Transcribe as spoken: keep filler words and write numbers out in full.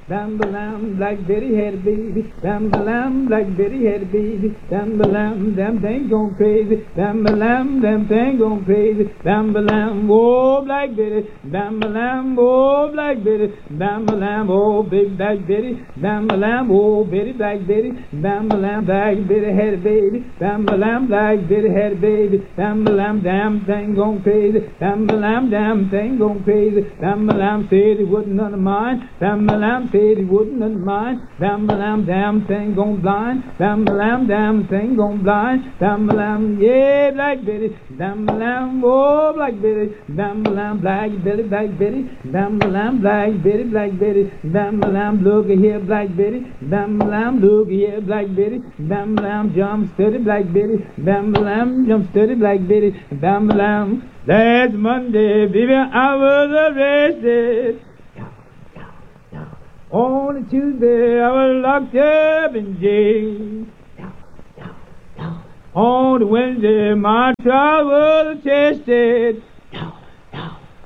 Bam-ba-lam, Black Betty had a baby. Bam-ba-lam, Black Betty had a baby. Bam-ba-lam, them things gone crazy. Bam-ba-lam, them things gone crazy. Bam-ba-lam, oh, Black Betty. Bam-ba-lam, oh, Black Betty. Bam-ba-lam, oh, big Black Betty. Bam-ba-lam, oh, Betty, Black Betty. Bam-ba-lam, Black Betty had a baby. Bam-ba-lam, Black Betty had a baby. Bam-ba-lam, damn thing gone crazy. Bam-ba-lam, damn thing gone crazy. Bam-ba-lam said he wasn't none of mine. Bam-ba-lam said he wouldn't none of mine. Bam-ba-lam, damn thing gone blind. Bam-ba-lam, damn thing gone blind. Bam-ba-lam, yeah, Black Betty. Bam-ba-lam, oh, Black Betty. Bam-ba-lam, Black Betty, Black Betty. Bam-ba-lam, Black Betty, Black Betty. Bam-ba-lam, look here, Black Betty. Bam-ba-lam, look here, Black Betty. Bam-ba-lam, jump steady, Black Betty. Bam-ba-lam, jump steady, Black Betty. Bam-ba-lam, last Monday, baby, I was arrested. On a Tuesday, I was locked up in jail. On a Wednesday, my trial was attested.